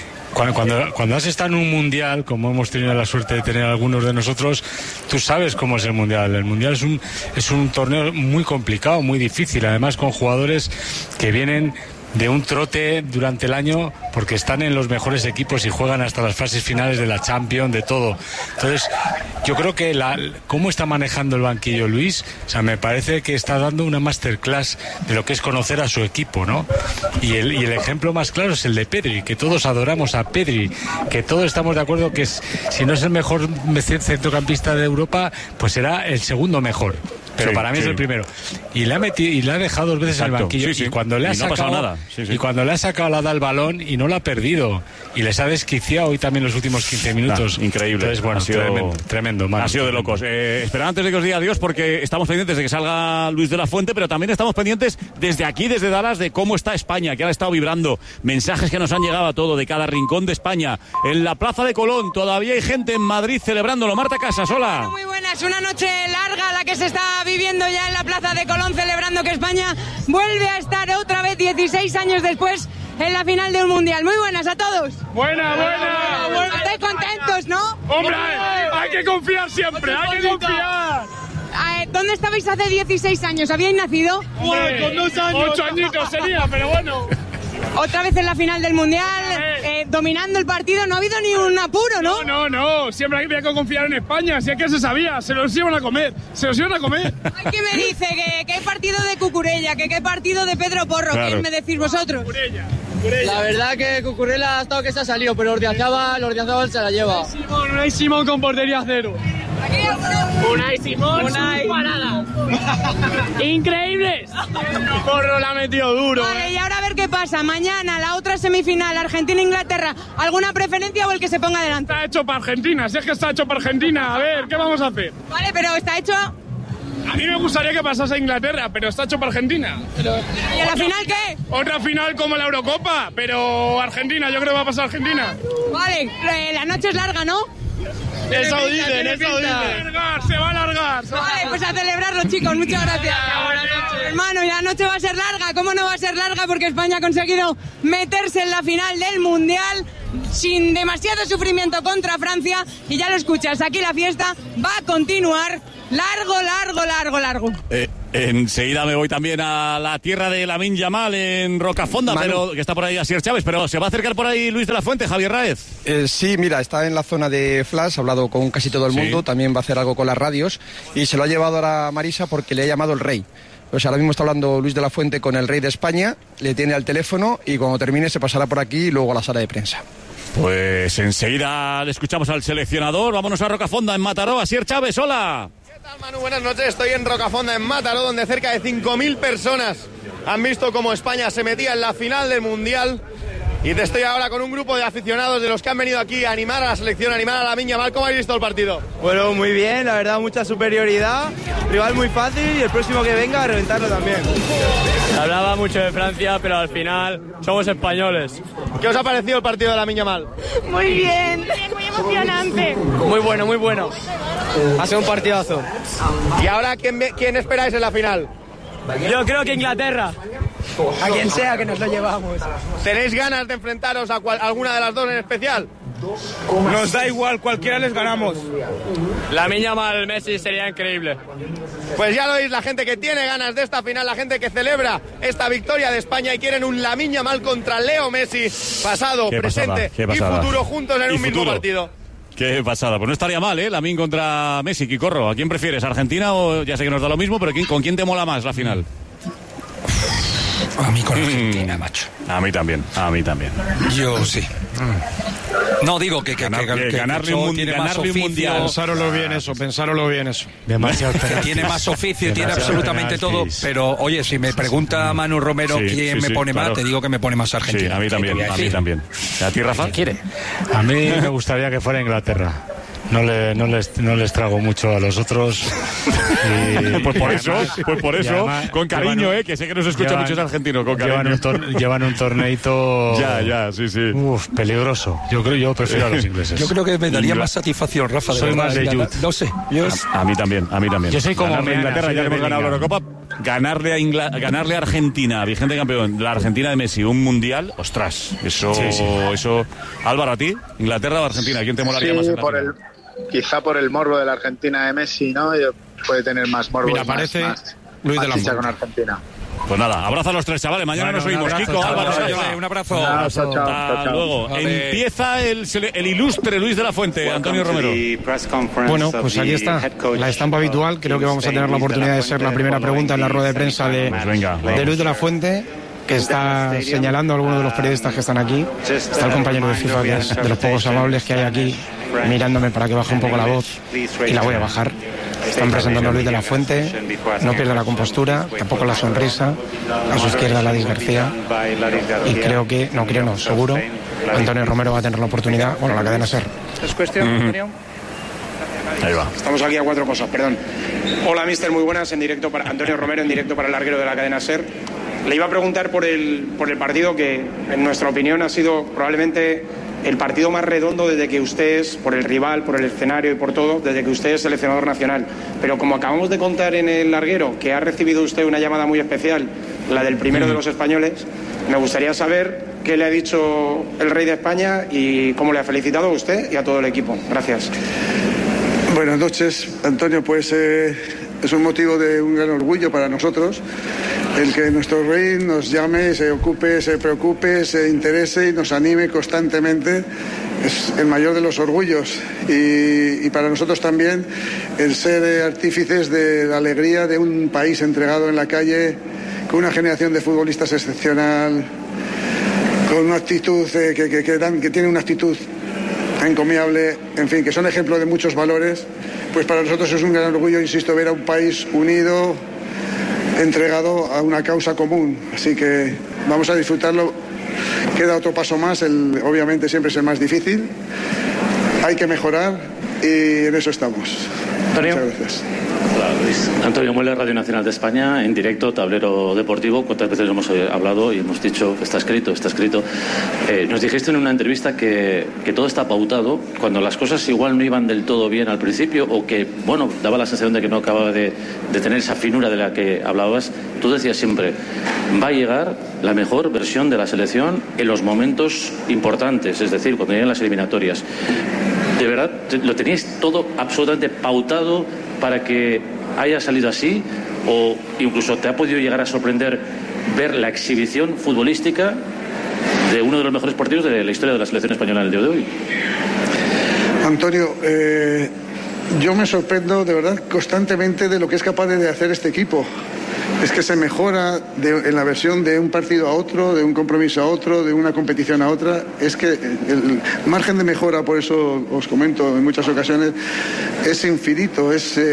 cuando has estado en un mundial, como hemos tenido la suerte de tener algunos de nosotros, tú sabes cómo es el mundial. El mundial es un torneo muy complicado, muy difícil, además con jugadores que vienen de un trote durante el año porque están en los mejores equipos y juegan hasta las fases finales de la Champions, de todo. Entonces, yo creo que cómo está manejando el banquillo Luis, o sea, me parece que está dando una masterclass de lo que es conocer a su equipo, ¿no? Y el ejemplo más claro es el de Pedri, que todos adoramos a Pedri, que todos estamos de acuerdo que si no es el mejor centrocampista de Europa, pues será el segundo mejor. Pero para mí es el primero. Y le ha dejado 2 veces en el banquillo. Y cuando le ha sacado nada. Y cuando le ha sacado, le ha dado el balón y no lo ha perdido. Y les ha desquiciado hoy también los últimos 15 minutos. Increíble. Entonces, bueno, ha sido tremendo. Ha sido de locos. Espera, antes de que os diga adiós, porque estamos pendientes de que salga Luis de la Fuente, pero también estamos pendientes desde aquí, desde Dallas, de cómo está España, que ahora ha estado vibrando. Mensajes que nos han llegado a todo, de cada rincón de España. En la Plaza de Colón todavía hay gente en Madrid celebrándolo. Marta Casas, hola. Muy buenas, una noche larga la que se está viviendo ya en la Plaza de Colón, celebrando que España vuelve a estar otra vez 16 años después en la final de un mundial. Muy buenas a todos. Buenas. Estáis contentos, ¿no? Hombre, hay que confiar siempre, hay que confiar. ¿Dónde estabais hace 16 años? ¿Habíais nacido? Con 2 años. 8 añitos sería, pero bueno. Otra vez en la final del mundial, dominando el partido, no ha habido ni un apuro, ¿no? No, siempre hay que confiar en España, si es que se sabía, se los iban a comer. Hay que me dice que hay partido de Cucurella, que hay partido de Pedro Porro, claro. ¿Qué me decís vosotros? Cucurella. La verdad que Cucurella ha estado que se ha salido, pero Ordiazábal se la lleva. Unai Simón con portería 0. Unai Simón, parada. ¡Increíbles! Porro la ha metido duro. Vale, y ahora a ver qué pasa. Mañana, la otra semifinal, Argentina-Inglaterra. ¿Alguna preferencia o el que se ponga delante? Está hecho para Argentina, si es que está hecho para Argentina. A ver, ¿qué vamos a hacer? Vale, pero está hecho... A mí me gustaría que pasase a Inglaterra, pero está hecho para Argentina. ¿Y en la final qué? Otra final como la Eurocopa, pero Argentina, yo creo que va a pasar Argentina. Vale, la noche es larga, ¿no? Eso dicen, eso dicen. Se va a alargar. Vale, pues a celebrarlo, chicos. Muchas gracias. Hermano, y la noche va a ser larga. ¿Cómo no va a ser larga? Porque España ha conseguido meterse en la final del Mundial sin demasiado sufrimiento contra Francia. Y ya lo escuchas, aquí la fiesta va a continuar largo. Enseguida me voy también a la tierra de Lamine Yamal en Rocafonda, pero que está por ahí Asier Chávez, pero ¿se va a acercar por ahí Luis de la Fuente, Javier Raez? Sí, mira, está en la zona de Flash, ha hablado con casi todo el mundo, también va a hacer algo con las radios y se lo ha llevado ahora a Marisa porque le ha llamado el rey. Pues ahora mismo está hablando Luis de la Fuente con el rey de España, le tiene al teléfono y cuando termine se pasará por aquí y luego a la sala de prensa. Pues enseguida le escuchamos al seleccionador, vámonos a Rocafonda en Mataró, Asier Chávez, hola. Manu, buenas noches. Estoy en Rocafonda, en Mataró, donde cerca de 5.000 personas han visto cómo España se metía en la final del Mundial. Y te estoy ahora con un grupo de aficionados de los que han venido aquí a animar a la selección, a animar a Lamine Yamal. ¿Cómo habéis visto el partido? Bueno, muy bien, la verdad, mucha superioridad. Rival muy fácil y el próximo que venga a reventarlo también. Se hablaba mucho de Francia, pero al final somos españoles. ¿Qué os ha parecido el partido de Lamine Yamal? Muy bien, muy emocionante. Muy bueno, muy bueno. Ha sido un partidazo. ¿Y ahora quién esperáis en la final? Yo creo que Inglaterra. A quien sea que nos lo llevamos. ¿Tenéis ganas de enfrentaros a alguna de las dos en especial? Nos da igual, cualquiera les ganamos. Lamine Yamal, Messi sería increíble. Pues ya lo oís, la gente que tiene ganas de esta final, la gente que celebra esta victoria de España y quieren un Lamine Yamal contra Leo Messi, pasado, presente y futuro juntos en un mismo partido. Qué pasada, pues no estaría mal, Lamine contra Messi, Quicorro. ¿A quién prefieres, Argentina o ya sé que nos da lo mismo, pero con quién te mola más la final? A mí con Argentina, macho. A mí también. Yo sí. No, digo que ganarle un mundial. Pensáronlo bien eso. Demasiado. Tiene más oficio, tiene absolutamente todo. Pero, oye, si me pregunta Manu Romero quién me pone más, te digo que me pone más Argentina. Sí, a mí también. ¿A ti, Rafa? ¿Qué quiere? A mí me gustaría que fuera Inglaterra. No les trago mucho a los otros. Pues por eso, además, con cariño, que sé que nos escucha muchos argentinos, con cariño. Llevan un torneito... sí. Peligroso. Yo prefiero a los ingleses. Yo creo que me daría más satisfacción, Rafa. Soy más de Jude. No sé. A mí también. Yo soy como Inglaterra, ya que hemos ganado la Eurocopa. Ganarle a Argentina, vigente campeón, la Argentina de Messi, un mundial, ostras. Eso. Álvaro, ¿a ti? ¿Inglaterra o Argentina? ¿Quién te molaría más? Quizá por el morbo de la Argentina de Messi, ¿no? Puede tener más morbo. Mira, aparece Luis de la Fuente con Argentina. Pues nada, abrazo a los tres, chavales. Mañana nos oímos. Kiko, Álvaro, un abrazo. Hasta luego. Empieza el ilustre Luis de la Fuente, Antonio Romero. Bueno, pues aquí está la estampa habitual. Creo que vamos a tener la oportunidad de ser la primera pregunta en la rueda de prensa de Luis de la Fuente, que está señalando a algunos de los periodistas que están aquí. Está el compañero de FIFA, que es de los pocos amables que hay aquí, mirándome para que baje un poco la voz, y la voy a bajar. Están presentando a Luis de la Fuente, no pierde la compostura, tampoco la sonrisa, a su izquierda Ladis García, y seguro, Antonio Romero va a tener la oportunidad, la cadena SER. ¿Es cuestión, Antonio? Ahí va. Estamos aquí a cuatro cosas, perdón. Hola, mister, muy buenas, en directo para Antonio Romero, en directo para el larguero de la cadena SER. Le iba a preguntar por el partido que, en nuestra opinión, ha sido probablemente el partido más redondo desde que usted es, por el rival, por el escenario y por todo, desde que usted es seleccionador nacional. Pero como acabamos de contar en el larguero, que ha recibido usted una llamada muy especial, la del primero de los españoles, me gustaría saber qué le ha dicho el rey de España y cómo le ha felicitado a usted y a todo el equipo. Gracias. Buenas noches, Antonio. Pues es un motivo de un gran orgullo para nosotros el que nuestro rey nos llame, se ocupe, se preocupe, se interese y nos anime constantemente. Es el mayor de los orgullos y para nosotros también el ser artífices de la alegría de un país entregado en la calle, con una generación de futbolistas excepcional, con una actitud que tiene una actitud encomiable, en fin, que son ejemplos de muchos valores. Pues para nosotros es un gran orgullo, insisto, ver a un país unido, entregado a una causa común, así que vamos a disfrutarlo. Queda otro paso más, obviamente siempre es el más difícil, hay que mejorar y en eso estamos. Antonio. Muchas gracias. Hola, Luis. Antonio Mueller, Radio Nacional de España, en directo, Tablero Deportivo. ¿Cuántas veces hemos hablado y hemos dicho que está escrito, está escrito? Nos dijiste en una entrevista que todo está pautado, cuando las cosas igual no iban del todo bien al principio, o que, bueno, daba la sensación de que no acababa de tener esa finura de la que hablabas. Tú decías siempre, va a llegar la mejor versión de la selección en los momentos importantes, es decir, cuando lleguen las eliminatorias. ¿De verdad lo teníais todo absolutamente pautado para que haya salido así? ¿O incluso te ha podido llegar a sorprender ver la exhibición futbolística de uno de los mejores partidos de la historia de la selección española en el día de hoy? Antonio, yo me sorprendo de verdad constantemente de lo que es capaz de hacer este equipo. Es que se mejora en la versión de un partido a otro, de un compromiso a otro, de una competición a otra. Es que el margen de mejora, por eso os comento en muchas ocasiones, es infinito,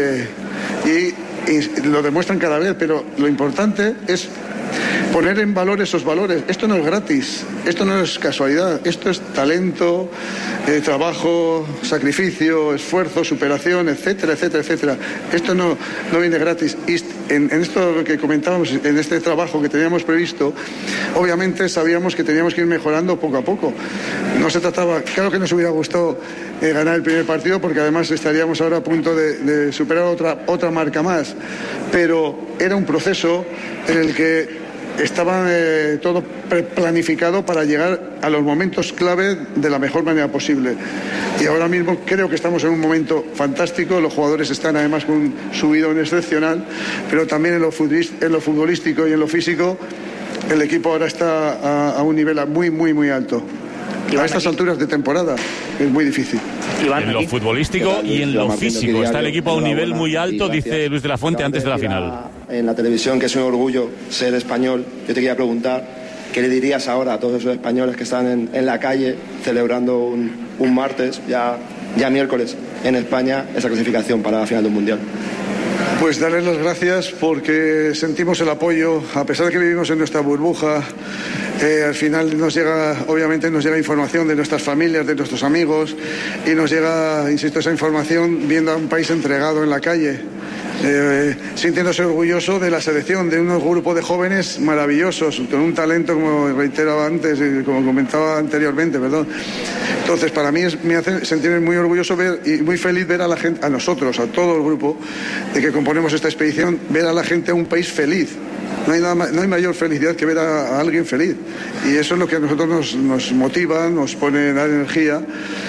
y lo demuestran cada vez, pero lo importante es poner en valor esos valores. Esto no es gratis, esto no es casualidad, esto es talento, trabajo, sacrificio, esfuerzo, superación, etcétera, etcétera, etcétera. Esto no viene gratis. Y en esto que comentábamos, en este trabajo que teníamos previsto, obviamente sabíamos que teníamos que ir mejorando poco a poco. No se trataba, claro que nos hubiera gustado ganar el primer partido, porque además estaríamos ahora a punto de superar otra marca más, pero era un proceso en el que estaba todo planificado para llegar a los momentos clave de la mejor manera posible. Y ahora mismo creo que estamos en un momento fantástico. Los jugadores están además con un subidón excepcional, pero también en lo futbolístico y en lo físico el equipo ahora está a un nivel muy, muy, muy alto. A estas alturas de temporada es muy difícil. En lo futbolístico y en lo físico está el equipo a un nivel muy alto, dice Luis de la Fuente antes de la final. En la televisión, que es un orgullo ser español, yo te quería preguntar, ¿qué le dirías ahora a todos esos españoles que están en la calle celebrando un martes, ya miércoles, en España, esa clasificación para la final del Mundial? Pues darles las gracias porque sentimos el apoyo, a pesar de que vivimos en nuestra burbuja. Al final obviamente nos llega información de nuestras familias, de nuestros amigos, y nos llega, insisto, esa información viendo a un país entregado en la calle, sintiéndose orgulloso de la selección, de unos grupos de jóvenes maravillosos, con un talento, como reiteraba antes, como comentaba anteriormente, perdón. Entonces, para mí me hace sentirme muy orgulloso y muy feliz ver a la gente, a nosotros, a todo el grupo de que componemos esta expedición, ver a la gente a un país feliz. No hay mayor felicidad que ver a alguien feliz, y eso es lo que a nosotros nos motiva, nos pone dar energía,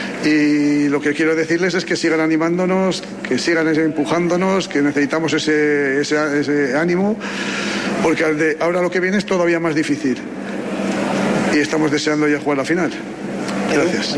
y lo que quiero decirles es que sigan animándonos, que sigan empujándonos, que necesitamos ese ánimo, porque ahora lo que viene es todavía más difícil y estamos deseando ya jugar la final. Gracias.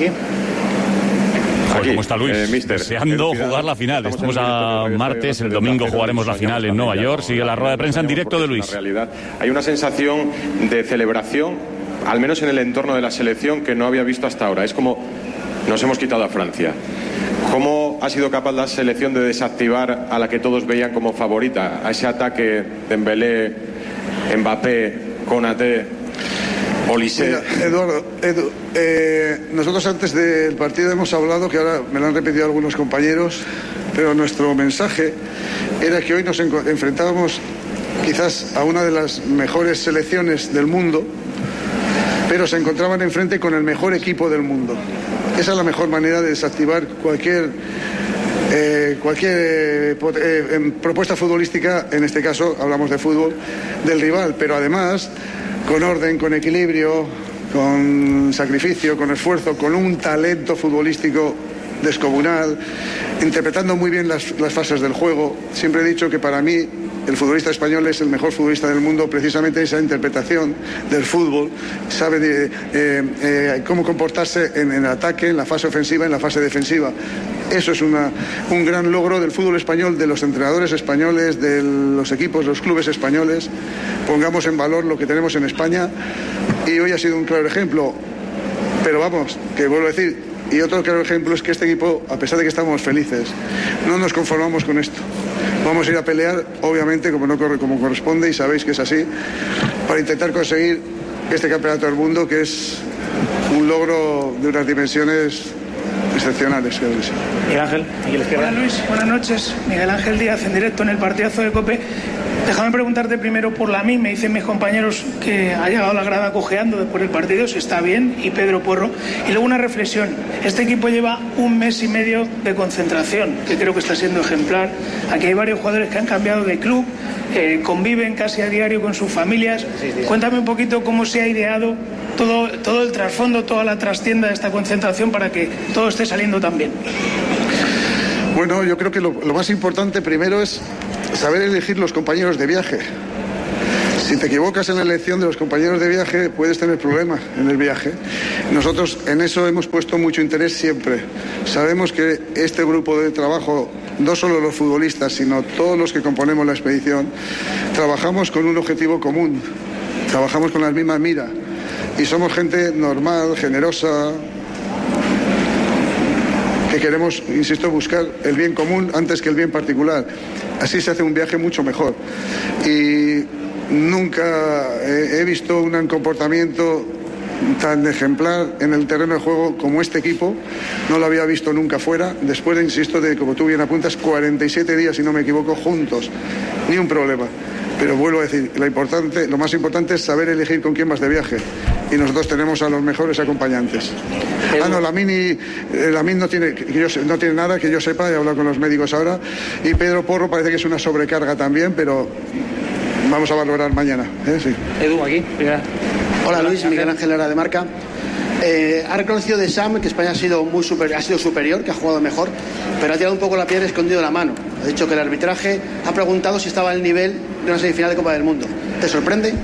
¿Cómo está Luis? Deseando jugar la final. Estamos a martes, el domingo jugaremos la final en Nueva York. Sigue la rueda de prensa en directo de Luis. Hay una sensación de celebración, al menos en el entorno de la selección, que no había visto hasta ahora. Es como nos hemos quitado a Francia. ¿Cómo ha sido capaz la selección de desactivar a la que todos veían como favorita? A ese ataque de Dembélé, Mbappé, Konaté, Olise. Mira, Eduardo, nosotros antes del partido hemos hablado, que ahora me lo han repetido algunos compañeros, pero nuestro mensaje era que hoy nos enfrentábamos quizás a una de las mejores selecciones del mundo, pero se encontraban enfrente con el mejor equipo del mundo. Esa es la mejor manera de desactivar cualquier propuesta futbolística, en este caso hablamos de fútbol, del rival, pero además con orden, con equilibrio, con sacrificio, con esfuerzo, con un talento futbolístico descomunal, interpretando muy bien las fases del juego. Siempre he dicho que para mí el futbolista español es el mejor futbolista del mundo, precisamente esa interpretación del fútbol, sabe cómo comportarse en el ataque, en la fase ofensiva, en la fase defensiva. Eso es un gran logro del fútbol español, de los entrenadores españoles, de los equipos, los clubes españoles. Pongamos en valor lo que tenemos en España, y hoy ha sido un claro ejemplo. Pero vamos, que vuelvo a decir, y otro claro ejemplo es que este equipo, a pesar de que estamos felices, no nos conformamos con esto. Vamos a ir a pelear, obviamente, como corresponde, y sabéis que es así, para intentar conseguir este campeonato del mundo, que es un logro de unas dimensiones excepcionales. Miguel Ángel, Hola Luis, buenas noches. Miguel Ángel Díaz, en directo en el partidazo de COPE. Déjame preguntarte primero por Lamine. Me dicen mis compañeros que ha llegado a la grada cojeando después del partido, si está bien, y Pedro Porro. Y luego una reflexión. Este equipo lleva 1 mes y medio de concentración, que creo que está siendo ejemplar. Aquí hay varios jugadores que han cambiado de club, conviven casi a diario con sus familias. Cuéntame un poquito cómo se ha ideado todo el trasfondo, toda la trastienda de esta concentración para que todo esté saliendo tan bien. Bueno, yo creo que lo más importante primero es saber elegir los compañeros de viaje. Si te equivocas en la elección de los compañeros de viaje, puedes tener problemas en el viaje. Nosotros en eso hemos puesto mucho interés siempre. Sabemos que este grupo de trabajo, no solo los futbolistas, sino todos los que componemos la expedición, trabajamos con un objetivo común, trabajamos con las mismas miras. Y somos gente normal, generosa, que queremos, insisto, buscar el bien común antes que el bien particular. Así se hace un viaje mucho mejor. Y nunca he visto un comportamiento tan ejemplar en el terreno de juego como este equipo. No lo había visto nunca fuera. Después, insisto, de, como tú bien apuntas, 47 días, si no me equivoco, juntos. Ni un problema. Pero vuelvo a decir, lo más importante es saber elegir con quién vas de viaje. Y nosotros tenemos a los mejores acompañantes. No, Lamine no tiene nada que yo sepa, he hablado con los médicos ahora. Y Pedro Porro parece que es una sobrecarga también, pero vamos a valorar mañana. Sí. Edu, aquí. Hola Luis, Miguel Ángel Lara de Marca. Ha reconocido de Sam que España ha sido superior, que ha jugado mejor, pero ha tirado un poco la piedra y escondido la mano. Ha dicho que el arbitraje ha preguntado si estaba al nivel de una semifinal de Copa del Mundo. ¿Te sorprende?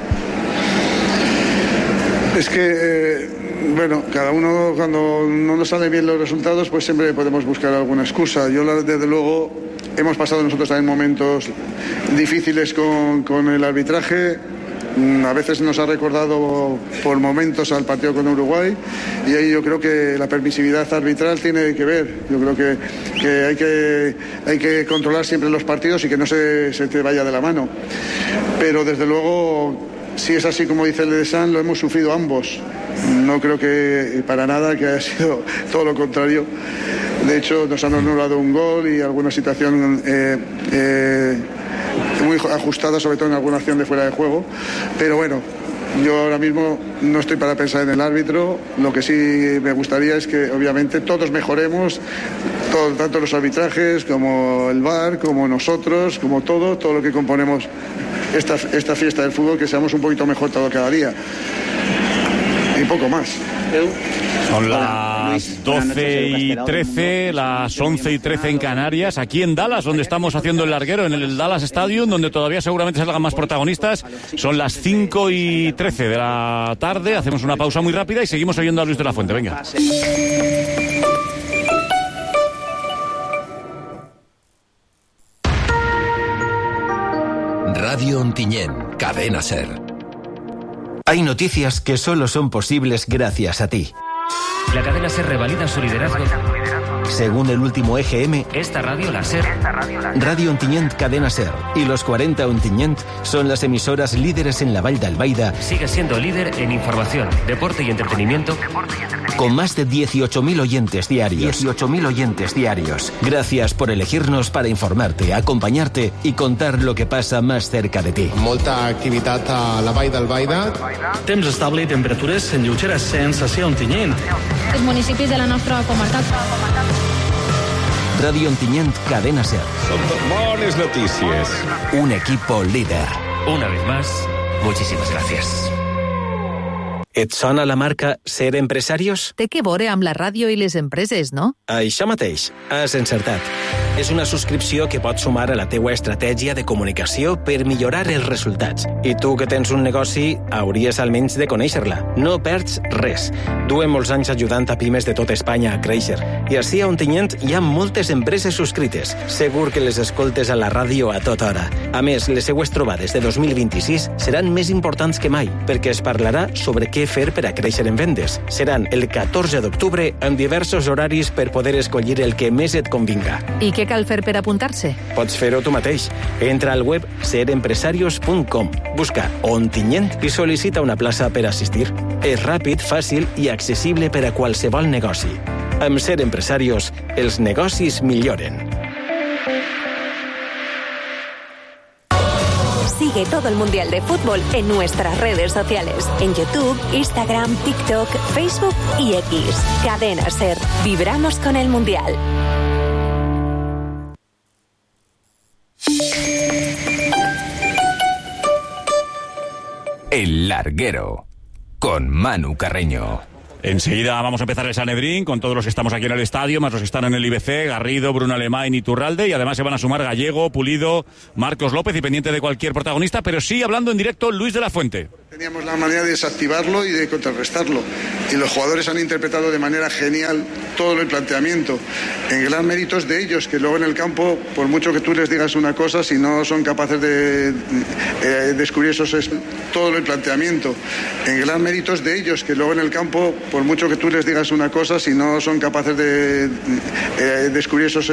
Es que, cada uno cuando no nos salen bien los resultados, pues siempre podemos buscar alguna excusa. Desde luego, hemos pasado nosotros también momentos difíciles con el arbitraje. A veces nos ha recordado por momentos al partido con Uruguay, y ahí yo creo que la permisividad arbitral tiene que ver. Yo creo que hay que controlar siempre los partidos y que no se te vaya de la mano. Pero desde luego, si es así como dice el de San, lo hemos sufrido ambos. No creo que para nada que haya sido todo lo contrario. De hecho, nos han anulado un gol y alguna situación muy ajustada, sobre todo en alguna acción de fuera de juego. Pero bueno, yo ahora mismo no estoy para pensar en el árbitro. Lo que sí me gustaría es que obviamente todos mejoremos, tanto los arbitrajes como el VAR, como nosotros, como todo lo que componemos esta fiesta del fútbol, que seamos un poquito mejor cada día. Y poco más. Son las 12:13, las 11:13 en Canarias, aquí en Dallas, donde estamos haciendo el larguero, en el Dallas Stadium, donde todavía seguramente salgan más protagonistas. Son las 5:13 de la tarde, hacemos una pausa muy rápida y seguimos oyendo a Luis de la Fuente. Venga. Radio Ontinyent, Cadena SER. Hay noticias que solo son posibles gracias a ti. La cadena SER revalida su liderazgo. Según el último EGM, esta radio, la SER. Radio Ontinyent, Cadena SER y los 40 Ontinyent son las emisoras líderes en la Vall d'Albaida. Sigue siendo líder en información, deporte y entretenimiento. Con más de 18.000 oyentes diarios. 18.000 oyentes diarios. Gracias por elegirnos para informarte, acompañarte y contar lo que pasa más cerca de ti. Molta activitat a la Vall d'Albaida. Temps estable i temperatures en lleuger ascens hacia Ontinyent. Els municipis de la nostra comarca. Radio Ontinyent, Cadena SER. Bones notícies. Un equipo líder. Una vez más, muchísimas gracias. Et sona la marca Ser Empresarios? Té que veure amb la ràdio i les empreses, no? Això mateix, has encertat. És una subscripció que pot sumar a la teua estratègia de comunicació per millorar els resultats. I tu que tens un negoci, hauries almenys de conèixer-la. No perds res. Duem molts anys ajudant a pimes de tota Espanya a créixer. I així a Ontinyent hi ha moltes empreses subscrites. Segur que les escoltes a la ràdio a tota hora. A més, les seues trobades de 2026 seran més importants que mai, perquè es parlarà sobre què fer per a créixer en vendes. Seran el 14 d'octubre en diversos horaris per poder escollir el que més et convinga. I què cal fer per apuntar-se? Pots fer-ho tu mateix. Entra al web serempresarios.com, busca Ontinyent i sol·licita una plaça per assistir. És ràpid, fàcil i accessible per a qualsevol negoci. Amb Ser Empresarios, els negocis milloren. Sigue todo el Mundial de Fútbol en nuestras redes sociales. En YouTube, Instagram, TikTok, Facebook y X. Cadena Ser. Vibramos con el Mundial. El Larguero, con Manu Carreño. Enseguida vamos a empezar el Sanedrín con todos los que estamos aquí en el estadio, más los que están en el IBC, Garrido, Bruno Alemán y Iturralde, y además se van a sumar Gallego, Pulido, Marcos López y pendiente de cualquier protagonista, pero sí hablando en directo Luis de la Fuente. Teníamos la manera de desactivarlo y de contrarrestarlo, y los jugadores han interpretado de manera genial todo el planteamiento, en gran méritos de ellos, que luego en el campo, por mucho que tú les digas una cosa, si no son capaces de descubrir todo el planteamiento, en gran méritos de ellos, que luego en el campo, por mucho que tú les digas una cosa, si no son capaces de descubrir esos